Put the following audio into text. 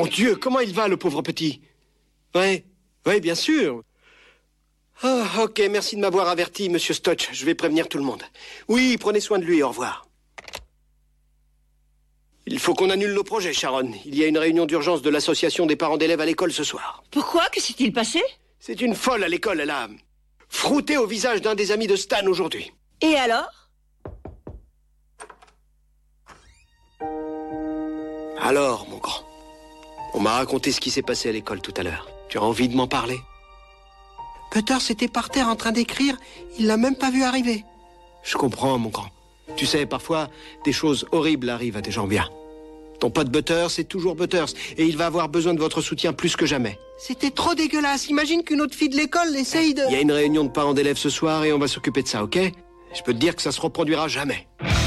mon Dieu, comment il va, le pauvre petit? Ouais, bien sûr. Ah, ok, merci de m'avoir averti, monsieur Stotch. Je vais prévenir tout le monde. Oui, prenez soin de lui, au revoir. Il faut qu'on annule nos projets, Sharon. Il y a une réunion d'urgence de l'association des parents d'élèves à l'école ce soir. Pourquoi? Que s'est-il passé? C'est une folle à l'école, elle a frotté au visage d'un des amis de Stan aujourd'hui. Et alors? Alors, mon grand, on m'a raconté ce qui s'est passé à l'école tout à l'heure. Tu as envie de m'en parler? Butters était par terre en train d'écrire, il l'a même pas vu arriver. Je comprends, mon grand. Tu sais, parfois, des choses horribles arrivent à des gens bien. Ton pote Butters, c'est toujours Butters, et il va avoir besoin de votre soutien plus que jamais. C'était trop dégueulasse, imagine qu'une autre fille de l'école essaye de... Il y a une réunion de parents d'élèves ce soir et on va s'occuper de ça, ok? Je peux te dire que ça se reproduira jamais.